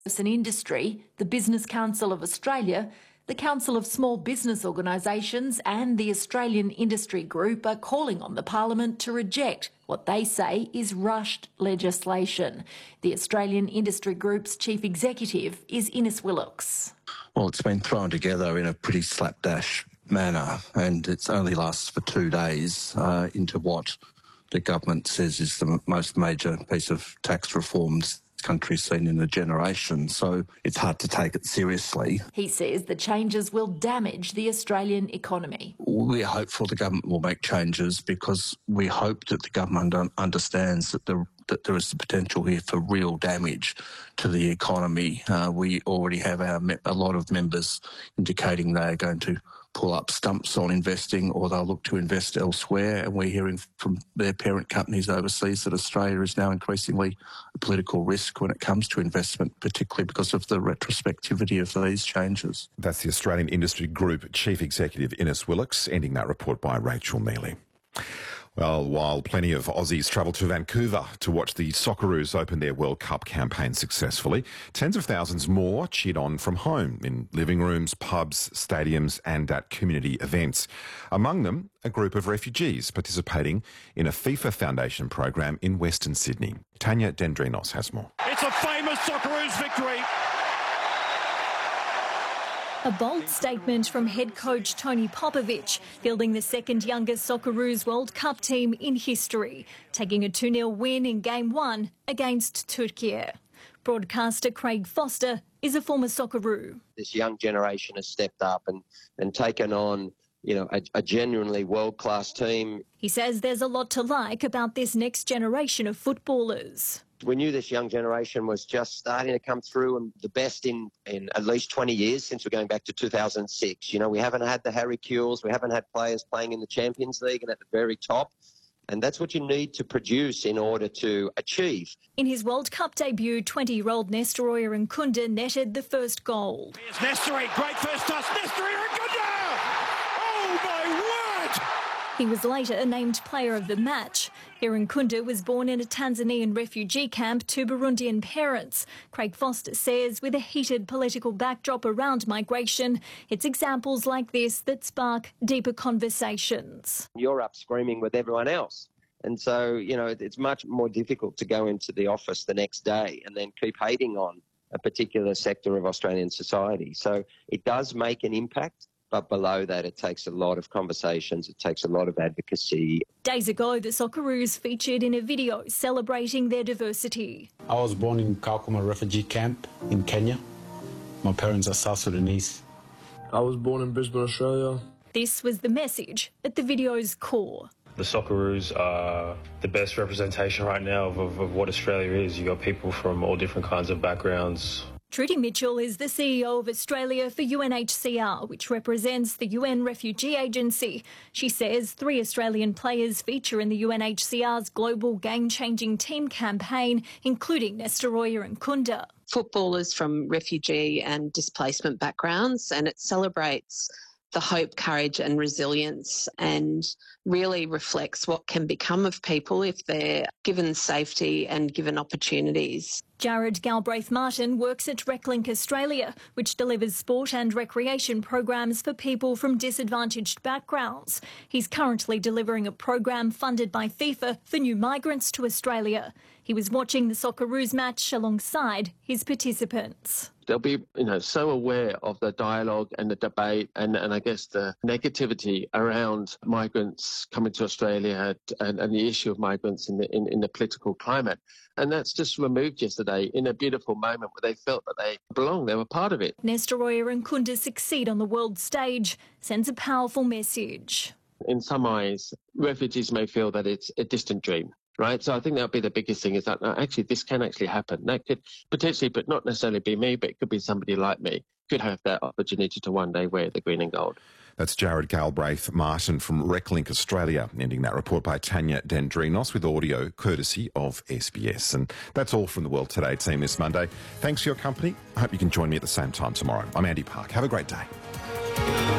An industry, the Business Council of Australia, the Council of Small Business Organisations and the Australian Industry Group are calling on the Parliament to reject what they say is rushed legislation. The Australian Industry Group's Chief Executive is Innes Willox. Well, it's been thrown together in a pretty slapdash manner, and it only lasts for 2 days into what the government says is the most major piece of tax reforms the country's seen in a generation. So it's hard to take it seriously. He says the changes will damage the Australian economy. We're hopeful the government will make changes because we hope that the government understands that there is the potential here for real damage to the economy. We already have a lot of members indicating they are going to pull up stumps on investing, or they'll look to invest elsewhere. And we're hearing from their parent companies overseas that Australia is now increasingly a political risk when it comes to investment, particularly because of the retrospectivity of these changes. That's the Australian Industry Group Chief Executive Innes Willox, ending that report by Rachel Neely. Well, while plenty of Aussies travel to Vancouver to watch the Socceroos open their World Cup campaign successfully, tens of thousands more cheered on from home in living rooms, pubs, stadiums and at community events. Among them, a group of refugees participating in a FIFA Foundation program in Western Sydney. Tanya Dendrinos has more. It's a famous Socceroos victory. A bold statement from head coach Tony Popovic, fielding the second youngest Socceroos World Cup team in history, taking a 2-0 win in Game 1 against Turkey. Broadcaster Craig Foster is a former Socceroo. This young generation has stepped up and taken on, a genuinely world-class team. He says there's a lot to like about this next generation of footballers. We knew this young generation was just starting to come through, and the best in at least 20 years since we're going back to 2006. We haven't had the Harry Kewells, we haven't had players playing in the Champions League and at the very top. And that's what you need to produce in order to achieve. In his World Cup debut, 20-year-old Nestoroya Nkunda netted the first goal. Here's Nestori, great first touch, Nestoroya Nkunda! Oh my word! He was later named player of the match. Nkunda was born in a Tanzanian refugee camp to Burundian parents. Craig Foster says with a heated political backdrop around migration, it's examples like this that spark deeper conversations. You're up screaming with everyone else. And so, it's much more difficult to go into the office the next day and then keep hating on a particular sector of Australian society. So it does make an impact. But below that, it takes a lot of conversations, it takes a lot of advocacy. Days ago, the Socceroos featured in a video celebrating their diversity. I was born in Kakuma refugee camp in Kenya. My parents are South Sudanese. I was born in Brisbane, Australia. This was the message at the video's core. The Socceroos are the best representation right now of what Australia is. You got people from all different kinds of backgrounds. Trudy Mitchell is the CEO of Australia for UNHCR, which represents the UN Refugee Agency. She says 3 Australian players feature in the UNHCR's global game-changing team campaign, including Nestoroya Nkunda. Footballers from refugee and displacement backgrounds, and it celebrates the hope, courage and resilience, and really reflects what can become of people if they're given safety and given opportunities. Jared Galbraith-Martin works at Reclink Australia, which delivers sport and recreation programs for people from disadvantaged backgrounds. He's currently delivering a program funded by FIFA for new migrants to Australia. He was watching the Socceroos match alongside his participants. They'll be, so aware of the dialogue and the debate and I guess the negativity around migrants coming to Australia and the issue of migrants in the political climate. And that's just removed yesterday in a beautiful moment where they felt that they belonged, they were part of it. Nestoroya Nkunda succeed on the world stage sends a powerful message. In some eyes, refugees may feel that it's a distant dream. Right, so I think that would be the biggest thing is that actually this can actually happen. That could potentially, but not necessarily be me, but it could be somebody like me, could have that opportunity to one day wear the green and gold. That's Jared Galbraith-Martin from Reclink Australia, ending that report by Tanya Dendrinos with audio courtesy of SBS. And that's all from the World Today team this Monday. Thanks for your company. I hope you can join me at the same time tomorrow. I'm Andy Park. Have a great day.